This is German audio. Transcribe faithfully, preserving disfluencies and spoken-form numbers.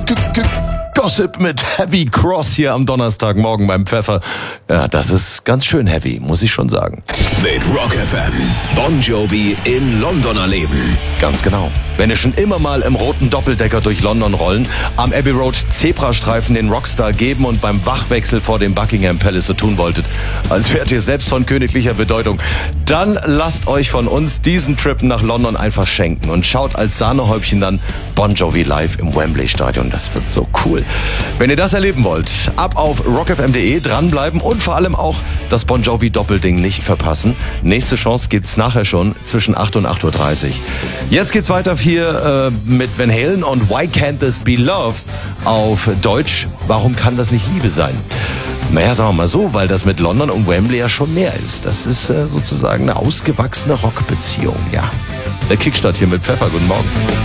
Gossip mit Heavy Cross hier am Donnerstagmorgen beim Pfeffer. Ja, das ist ganz schön heavy, muss ich schon sagen. Mit Rock F M. Bon Jovi in Londoner Leben. Ganz genau. Wenn ihr schon immer mal im roten Doppeldecker durch London rollen, am Abbey Road Zebrastreifen den Rockstar geben und beim Wachwechsel vor dem Buckingham Palace so tun wolltet, als wärt ihr selbst von königlicher Bedeutung, dann lasst euch von uns diesen Trip nach London einfach schenken und schaut als Sahnehäubchen dann Bon Jovi live im Wembley Stadion. Das wird so cool. Wenn ihr das erleben wollt, ab auf rock f m punkt de, dranbleiben und vor allem auch das Bon Jovi Doppelding nicht verpassen. Nächste Chance gibt's nachher schon zwischen acht und acht Uhr dreißig. Jetzt geht's weiter hier äh, mit Van Halen und Why Can't This Be Love? Auf Deutsch, warum kann das nicht Liebe sein? Naja, sagen wir mal so, weil das mit London und Wembley ja schon mehr ist. Das ist äh, sozusagen eine ausgewachsene Rockbeziehung, ja. Der Kickstart hier mit Pfeffer, guten Morgen.